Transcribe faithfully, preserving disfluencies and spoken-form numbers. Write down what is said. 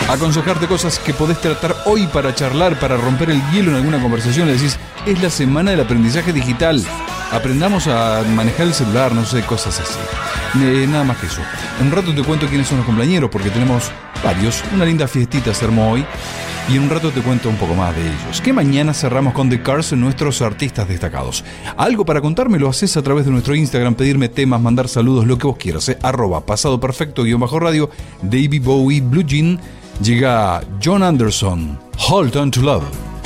aconsejarte cosas que podés tratar hoy para charlar, para romper el hielo en alguna conversación. Le decís, es la semana del aprendizaje digital. Aprendamos a manejar el celular, no sé, cosas así. Eh, nada más que eso. En un rato te cuento quiénes son los compañeros, porque tenemos varios. Una linda fiestita se armó hoy. Y en un rato te cuento un poco más de ellos. Que mañana cerramos con The Cars, nuestros artistas destacados. Algo para contarme lo haces a través de nuestro Instagram, pedirme temas, mandar saludos, lo que vos quieras. Eh. Arroba pasado perfecto guión bajo radio, David Bowie, Blue Jean. Llega John Anderson, Hold On To Love.